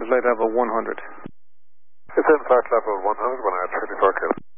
flight level 100. It's in flight level 100 when I had 34 kilo.